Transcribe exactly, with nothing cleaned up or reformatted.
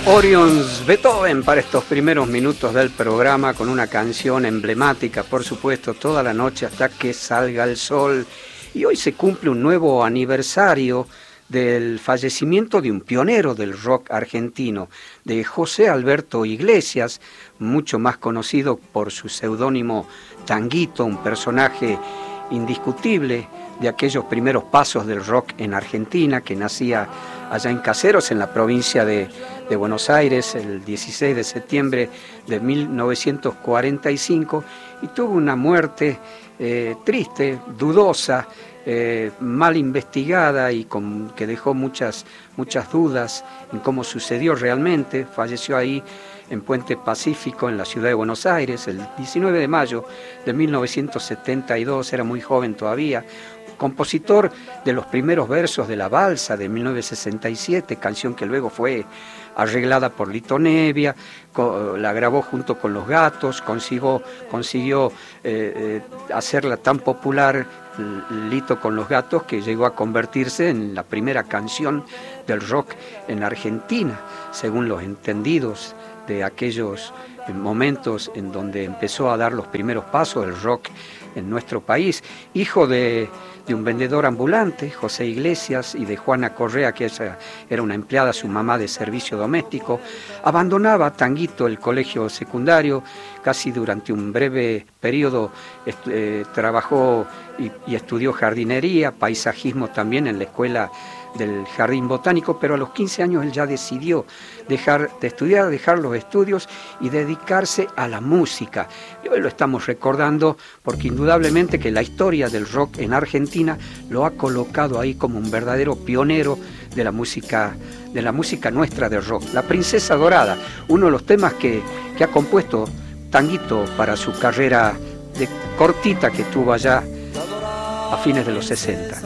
Orion's Beethoven para estos primeros minutos del programa, con una canción emblemática, por supuesto, Toda la noche hasta que salga el sol. Y hoy se cumple un nuevo aniversario del fallecimiento de un pionero del rock argentino, de José Alberto Iglesias, mucho más conocido por su seudónimo Tanguito, un personaje indiscutible de aquellos primeros pasos del rock en Argentina, que nacía allá en Caseros, en la provincia de, de Buenos Aires, el dieciséis de septiembre de mil novecientos cuarenta y cinco, y tuvo una muerte eh, triste, dudosa, eh, mal investigada y con, que dejó muchas, muchas dudas en cómo sucedió realmente. Falleció ahí en Puente Pacífico, en la ciudad de Buenos Aires, el diecinueve de mayo de mil novecientos setenta y dos, era muy joven todavía. Compositor de los primeros versos de La Balsa de mil novecientos sesenta y siete, canción que luego fue arreglada por Lito Nevia, la grabó junto con Los Gatos, consiguió, consiguió eh, hacerla tan popular Lito con Los Gatos que llegó a convertirse en la primera canción del rock en Argentina, según los entendidos de aquellos momentos en donde empezó a dar los primeros pasos del rock en nuestro país. Hijo de, de un vendedor ambulante, José Iglesias, y de Juana Correa, que ella era una empleada, su mamá, de servicio doméstico, abandonaba Tanguito el colegio secundario. Casi durante un breve periodo eh, trabajó y, y estudió jardinería, paisajismo también en la escuela del Jardín Botánico, pero a los quince años él ya decidió dejar de estudiar, dejar los estudios y dedicarse a la música. Y hoy lo estamos recordando porque indudablemente que la historia del rock en Argentina lo ha colocado ahí como un verdadero pionero de la música, de la música nuestra de rock. La Princesa Dorada, uno de los temas que, que ha compuesto Tanguito para su carrera de cortita que tuvo allá a fines de los sesenta.